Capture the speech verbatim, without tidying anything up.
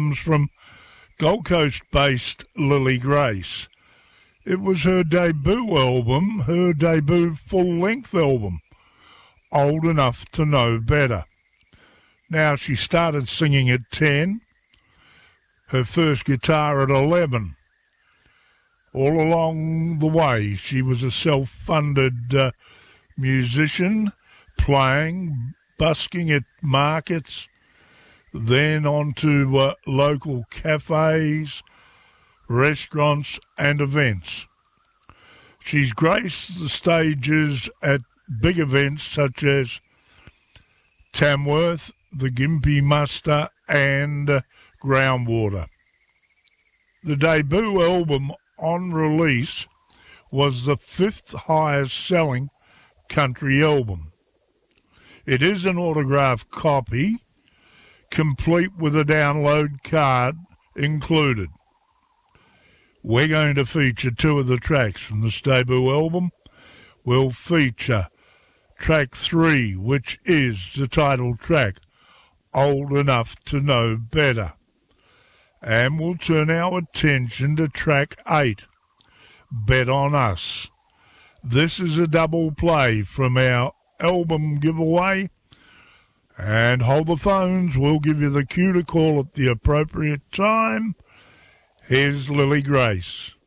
comes from Gold Coast-based Lily Grace. It was her debut album, her debut full-length album, Old Enough to Know Better. Now, she started singing at ten, her first guitar at eleven. All along the way, she was a self-funded uh, musician, playing, busking at markets, then on to uh, local cafes, restaurants and events. She's graced the stages at big events such as Tamworth, the Gympie Muster and uh, Groundwater. The debut album on release was the fifth highest selling country album. It is an autographed copy, complete with a download card included. We're going to feature two of the tracks from this debut album. We'll feature track three, which is the title track, Old Enough to Know Better. And we'll turn our attention to track eight, Bet on Us. This is a double play from our album giveaway. And hold the phones, we'll give you the cue to call at the appropriate time. Here's Lily Grace.